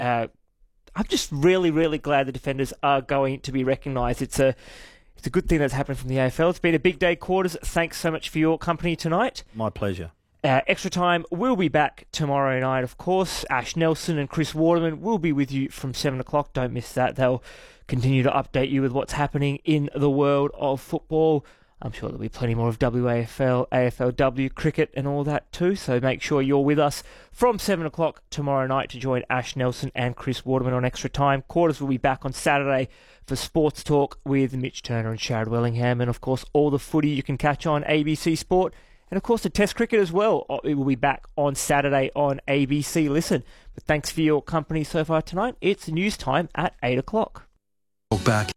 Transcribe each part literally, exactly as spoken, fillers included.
Uh, I'm just really, really glad the defenders are going to be recognised. It's a it's a good thing that's happened from the A F L. It's been a big day, Quarters. Thanks so much for your company tonight. My pleasure. Uh, Extra Time will be back tomorrow night, of course. Ash Nelson and Chris Waterman will be with you from seven o'clock. Don't miss that. They'll continue to update you with what's happening in the world of football. I'm sure there'll be plenty more of W A F L, A F L W, cricket and all that too. So make sure you're with us from seven o'clock tomorrow night to join Ash Nelson and Chris Waterman on Extra Time. Quarters will be back on Saturday for Sports Talk with Mitch Turner and Sharad Wellingham. And of course, all the footy you can catch on A B C Sport. And of course, the Test cricket as well. It will be back on Saturday on A B C Listen. But thanks for your company so far tonight. It's news time at eight o'clock. Back.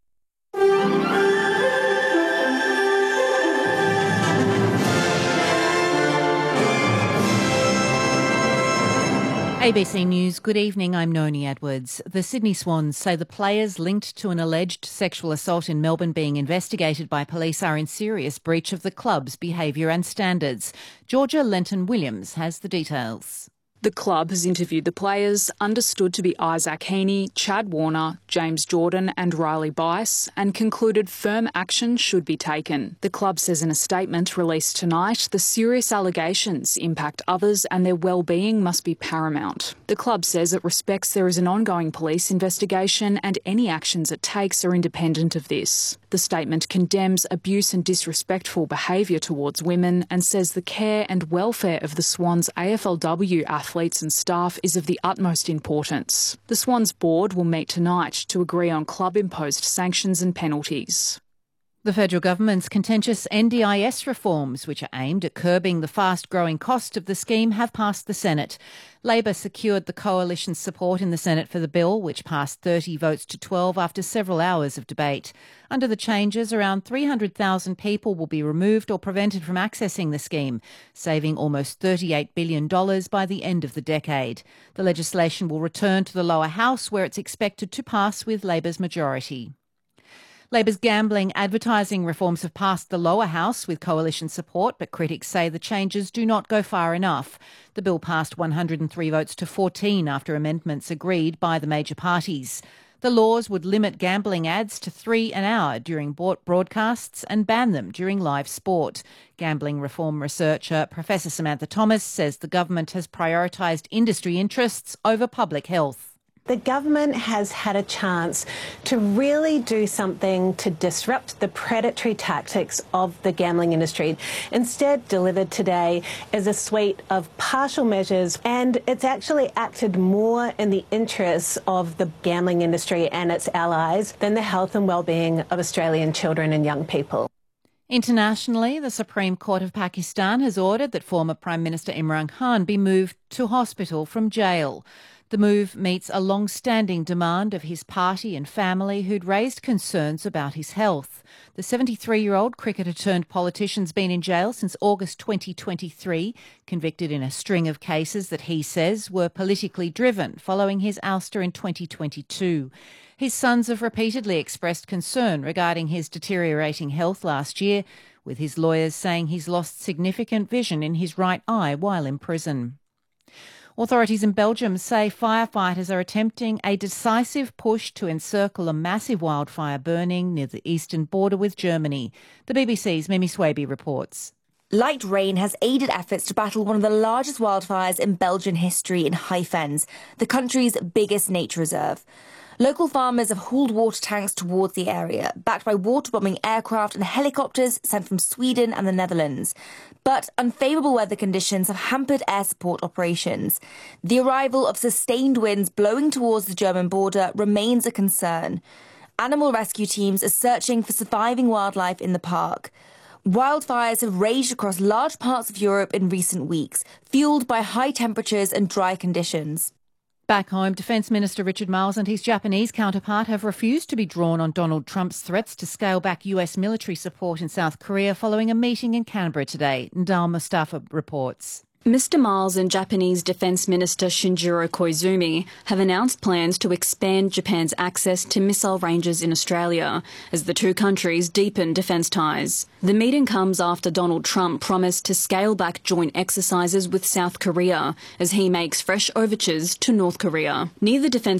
A B C News, good evening, I'm Noni Edwards. The Sydney Swans say the players linked to an alleged sexual assault in Melbourne being investigated by police are in serious breach of the club's behaviour and standards. Georgia Lenton-Williams has the details. The club has interviewed the players, understood to be Isaac Heaney, Chad Warner, James Jordan and Riley Bice, and concluded firm action should be taken. The club says in a statement released tonight, the serious allegations impact others and their well-being must be paramount. The club says it respects there is an ongoing police investigation and any actions it takes are independent of this. The statement condemns abuse and disrespectful behaviour towards women and says the care and welfare of the Swans A F L W athletes and staff is of the utmost importance. The Swans board will meet tonight to agree on club-imposed sanctions and penalties. The federal government's contentious N D I S reforms, which are aimed at curbing the fast-growing cost of the scheme, have passed the Senate. Labor secured the coalition's support in the Senate for the bill, which passed thirty votes to twelve after several hours of debate. Under the changes, around three hundred thousand people will be removed or prevented from accessing the scheme, saving almost thirty-eight billion dollars by the end of the decade. The legislation will return to the lower house, where it's expected to pass with Labor's majority. Labor's gambling advertising reforms have passed the lower house with coalition support, but critics say the changes do not go far enough. The bill passed one hundred three votes to fourteen after amendments agreed by the major parties. The laws would limit gambling ads to three an hour during broadcasts and ban them during live sport. Gambling reform researcher Professor Samantha Thomas says the government has prioritised industry interests over public health. The government has had a chance to really do something to disrupt the predatory tactics of the gambling industry. Instead, delivered today is a suite of partial measures, and it's actually acted more in the interests of the gambling industry and its allies than the health and well-being of Australian children and young people. Internationally, the Supreme Court of Pakistan has ordered that former Prime Minister Imran Khan be moved to hospital from jail. The move meets a long-standing demand of his party and family who'd raised concerns about his health. The seventy-three-year-old cricketer-turned-politician's been in jail since August twenty twenty-three, convicted in a string of cases that he says were politically driven following his ouster in twenty twenty-two. His sons have repeatedly expressed concern regarding his deteriorating health last year, with his lawyers saying he's lost significant vision in his right eye while in prison. Authorities in Belgium say firefighters are attempting a decisive push to encircle a massive wildfire burning near the eastern border with Germany. The B B C's Mimi Swaby reports. Light rain has aided efforts to battle one of the largest wildfires in Belgian history in High Fens, the country's biggest nature reserve. Local farmers have hauled water tanks towards the area, backed by water-bombing aircraft and helicopters sent from Sweden and the Netherlands. But unfavourable weather conditions have hampered air support operations. The arrival of sustained winds blowing towards the German border remains a concern. Animal rescue teams are searching for surviving wildlife in the park. Wildfires have raged across large parts of Europe in recent weeks, fuelled by high temperatures and dry conditions. Back home, Defence Minister Richard Marles and his Japanese counterpart have refused to be drawn on Donald Trump's threats to scale back U S military support in South Korea following a meeting in Canberra today. Ndal Mustafa reports. Mister Marles and Japanese Defence Minister Shinjiro Koizumi have announced plans to expand Japan's access to missile ranges in Australia as the two countries deepen defence ties. The meeting comes after Donald Trump promised to scale back joint exercises with South Korea as he makes fresh overtures to North Korea. Neither defence